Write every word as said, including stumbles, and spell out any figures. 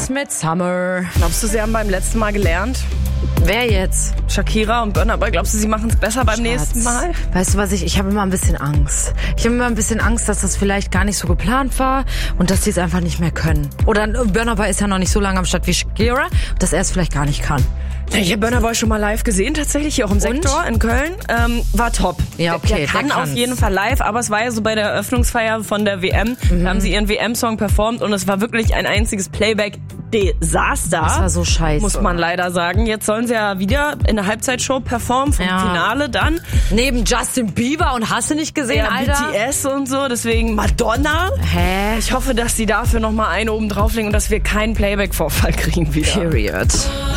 Raus mit Summer. Glaubst du, sie haben beim letzten Mal gelernt? Wer jetzt? Shakira und Burna Boy, glaubst du, sie machen es besser beim Schatz. nächsten Mal? Weißt du was, ich, ich habe immer ein bisschen Angst. Ich habe immer ein bisschen Angst, dass das vielleicht gar nicht so geplant war und dass sie es einfach nicht mehr können. Oder Burna Boy ist ja noch nicht so lange am Start wie Shakira, dass er es vielleicht gar nicht kann. Ich habe Burna Boy schon mal live gesehen, tatsächlich hier auch im Sektor in Köln. Ähm, war top. Ja, okay, der kann der auf kann's. jeden Fall live, aber es war ja so bei der Eröffnungsfeier von der W M. Mhm. Da haben sie ihren W M-Song performt und es war wirklich ein einziges Playback-Desaster. Das war so scheiße. Muss man leider sagen. Jetzt sollen sie ja wieder in der Halbzeitshow performen, vom Ja. Finale dann. Neben Justin Bieber und hast du nicht gesehen, Ja, Alter? B T S und so, deswegen Madonna. Hä? Ich hoffe, dass sie dafür nochmal einen oben drauflegen und dass wir keinen Playback-Vorfall kriegen wieder. Period.